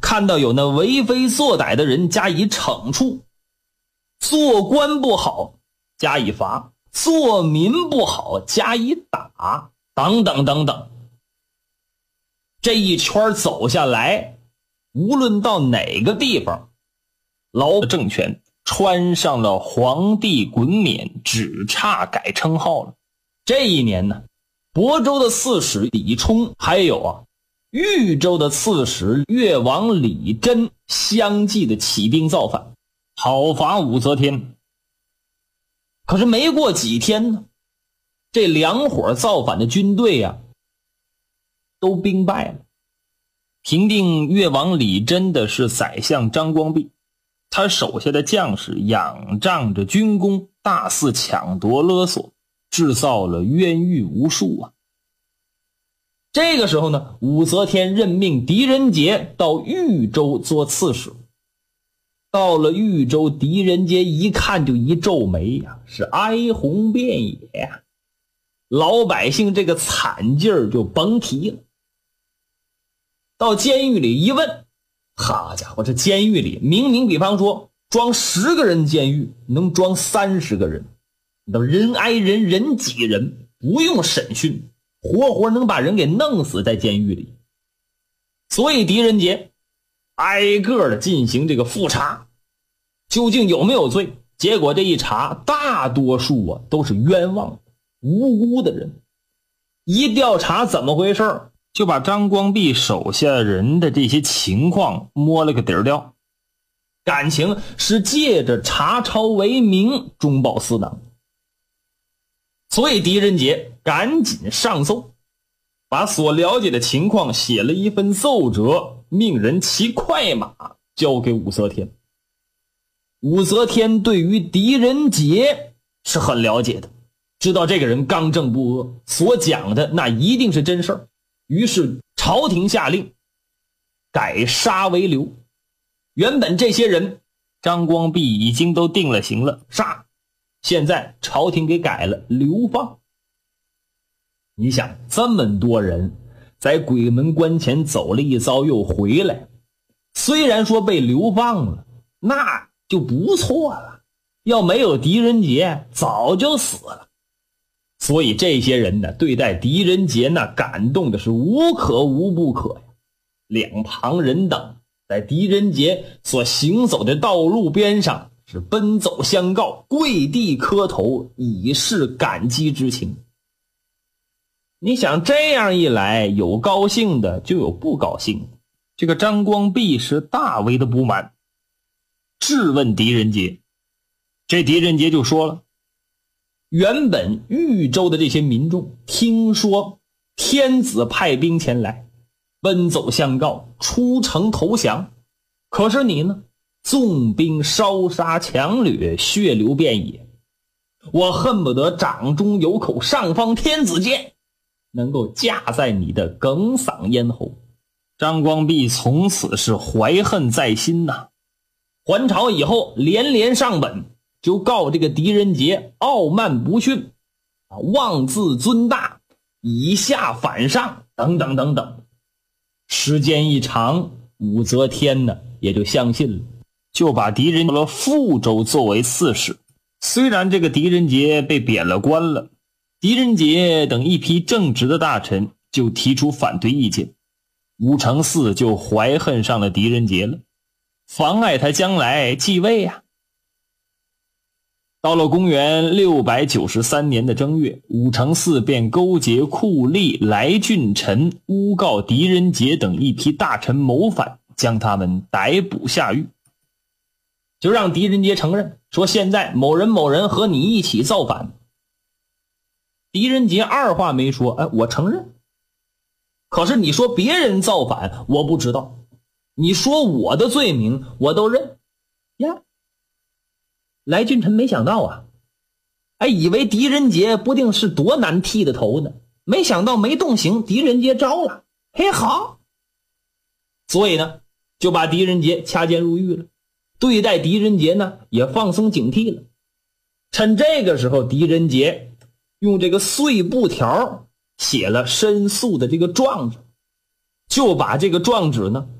看到有那为非作歹的人加以惩处，做官不好加以罚，做民不好加以打，等等等等。这一圈走下来，无论到哪个地方，老政权穿上了皇帝衮冕，只差改称号了。这一年呢，亳州的刺史李冲，还有豫州的刺史越王李真相继的起兵造反，讨伐武则天。可是没过几天呢，这两伙造反的军队都兵败了。平定越王李真的是宰相张光弼，他手下的将士仰仗着军功，大肆抢夺勒索，制造了冤狱无数。这个时候呢，武则天任命狄仁杰到豫州做刺史。到了豫州，狄仁杰一看就一皱眉是哀鸿遍野老百姓这个惨劲儿就甭提了。到监狱里一问，好家伙，这监狱里明明比方说装10个人监狱能装30个人，人挨人，人挤人，不用审讯，活活能把人给弄死在监狱里。所以狄仁杰挨个的进行这个复查，究竟有没有罪。结果这一查，大多数都是冤枉无辜的人。一调查怎么回事，就把张光弼手下人的这些情况摸了个底儿掉，感情是借着查抄为名中饱私囊。所以狄仁杰赶紧上奏，把所了解的情况写了一份奏折，命人骑快马交给武则天。武则天对于狄仁杰是很了解的，知道这个人刚正不阿，所讲的那一定是真事儿。于是朝廷下令改杀为流。原本这些人张光弼已经都定了刑了，杀，现在朝廷给改了流放。你想这么多人在鬼门关前走了一遭又回来，虽然说被流放了，那就不错了，要没有狄仁杰早就死了。所以这些人呢，对待狄仁杰那感动的是无可无不可呀。两旁人等在狄仁杰所行走的道路边上是奔走相告，跪地磕头，以示感激之情。你想这样一来，有高兴的就有不高兴的。这个张光弼是大为的不满，质问狄仁杰。这狄仁杰就说了，原本豫州的这些民众听说天子派兵前来，奔走相告，出城投降。可是你呢，纵兵烧杀抢掠，血流遍野。我恨不得掌中有口上方天子剑，能够架在你的哽嗓咽喉。张光弼从此是怀恨在心呐。还朝以后连连上本，就告这个狄仁杰傲慢不逊，妄自尊大，以下反上，等等等等。时间一长，武则天呢也就相信了，就把狄仁杰了富州作为刺史。虽然这个狄仁杰被贬了官了，狄仁杰等一批正直的大臣就提出反对意见，武承嗣就怀恨上了狄仁杰了，妨碍他将来继位啊。到了公元693年的正月，武承嗣便勾结酷吏来俊臣，诬告狄仁杰等一批大臣谋反，将他们逮捕下狱。就让狄仁杰承认说现在某人某人和你一起造反。狄仁杰二话没说，我承认。可是你说别人造反我不知道，你说我的罪名我都认呀。来俊臣没想到以为狄仁杰不定是多难剃的头呢，没想到没动刑，狄仁杰招了，嘿好。所以呢就把狄仁杰掐监入狱了，对待狄仁杰呢也放松警惕了。趁这个时候，狄仁杰用这个碎布条写了申诉的这个状纸，就把这个状纸呢